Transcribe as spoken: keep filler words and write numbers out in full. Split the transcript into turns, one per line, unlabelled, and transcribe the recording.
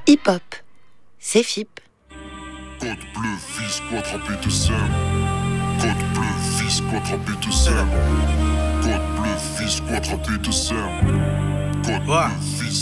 Hip-hop, c'est F I P.
Code bleu, fils, quoi attraper te sème. Code bleu, fils, quoi attraper te sème. Code bleu, fils, quoi attraper te sème. Code bleu,